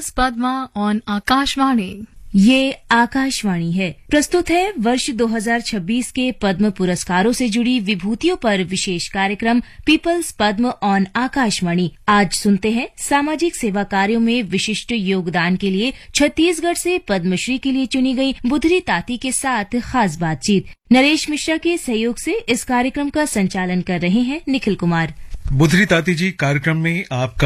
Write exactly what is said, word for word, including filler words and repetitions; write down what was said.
Peoples Padma on Akashvani. ये आकाशवाणी है। प्रस्तुत है वर्ष दो हज़ार छब्बीस के पद्म पुरस्कारों से जुड़ी विभूतियों पर विशेष कार्यक्रम पीपल्स पद्म ऑन आकाशवाणी। आज सुनते हैं सामाजिक सेवा कार्यों में विशिष्ट योगदान के लिए छत्तीसगढ़ से पद्मश्री के लिए चुनी गई बुधरी ताती के साथ खास बातचीत। नरेश मिश्रा के सहयोग से इस कार्यक्रम का संचालन कर रहे हैं निखिल कुमार। बुधरी ताती जी, कार्यक्रम में आपका